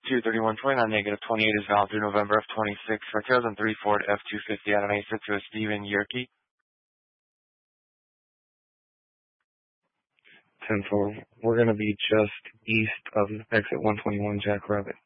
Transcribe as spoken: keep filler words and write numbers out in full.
two thirty-one twenty-nine, negative twenty-eight is valid through November of twenty-six for two thousand three Ford F two fifty at an A six to a Stephen Yerke. ten four, we're going to be just east of exit one twenty-one Jack Rabbit.